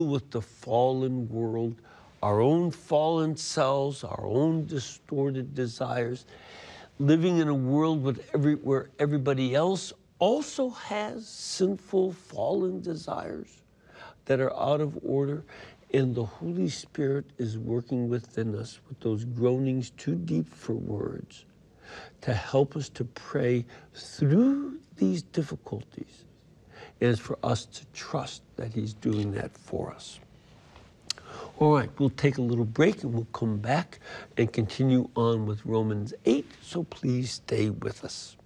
with the fallen world, our own fallen selves, our own distorted desires, living in a world where everybody else also has sinful, fallen desires that are out of order, and the Holy Spirit is working within us with those groanings too deep for words to help us to pray through these difficulties. And it's for us to trust that He's doing that for us. All right, we'll take a little break and we'll come back and continue on with Romans 8, so please stay with us.